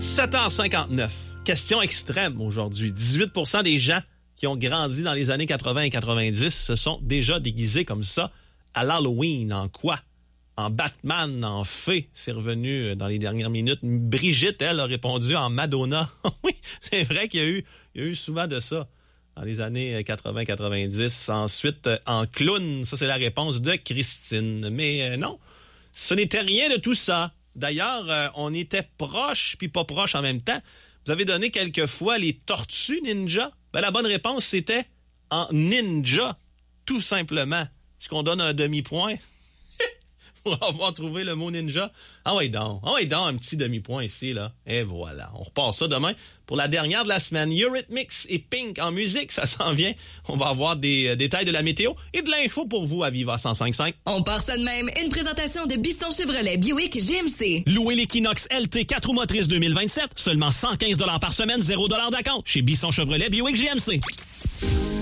7h59. Question extrême aujourd'hui. 18% des gens qui ont grandi dans les années 80 et 90 se sont déjà déguisés comme ça à l'Halloween. En quoi? En Batman, en fée. C'est revenu dans les dernières minutes. Brigitte, elle, a répondu en Madonna. Oui, c'est vrai qu'il y a eu souvent de ça dans les années 80-90. Ensuite, en clown, ça c'est la réponse de Christine. Mais non, ce n'était rien de tout ça. D'ailleurs, on était proche puis pas proche en même temps. Vous avez donné quelques fois les tortues ninja. Ben, la bonne réponse, c'était en ninja, tout simplement. Est-ce qu'on donne un demi-point pour avoir trouvé le mot ninja? Ah oui donc, un petit demi-point ici, là. Et voilà, on repart ça demain pour la dernière de la semaine. Eurythmics et Pink en musique, ça s'en vient. On va avoir des détails de la météo et de l'info pour vous à Viva 105.5. On part ça de même. Une présentation de Bisson Chevrolet Buick GMC. Louez l'Equinox LT 4 roues motrices 2027, seulement 115 $ par semaine, 0 $ d'acompte. Chez Bisson Chevrolet Buick GMC.